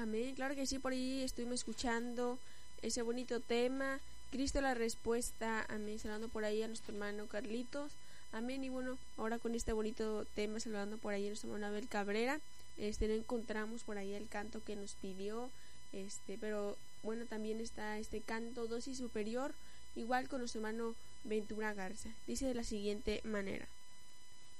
Amén, claro que sí, por ahí estuvimos escuchando ese bonito tema, Cristo la respuesta, amén, saludando por ahí a nuestro hermano Carlitos, amén, y bueno, ahora con este bonito tema, saludando por ahí a nuestro hermano Abel Cabrera, no encontramos por ahí el canto que nos pidió, pero bueno, también está este canto dosis superior, igual con nuestro hermano Ventura Garza, dice de la siguiente manera.